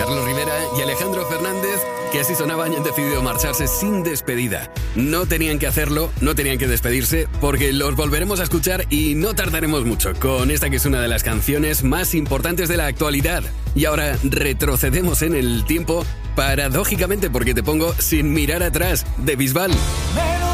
Carlos Rivera y Alejandro Fernández, que así sonaban y han decidido marcharse sin despedida. No tenían que hacerlo, no tenían que despedirse, porque los volveremos a escuchar y no tardaremos mucho con esta que es una de las canciones más importantes de la actualidad. Y ahora retrocedemos en el tiempo, paradójicamente, porque te pongo Sin mirar atrás, de Bisbal.